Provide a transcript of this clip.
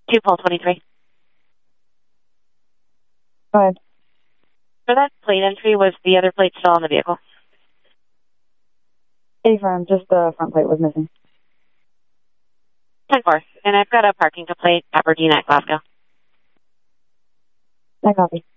2 Pole 23. Go ahead. For that plate entry, was the other plate still on the vehicle? Affirm, just the front plate was missing. 10-4, and I've got a parking complaint, Aberdeen at Glasgow. I copy.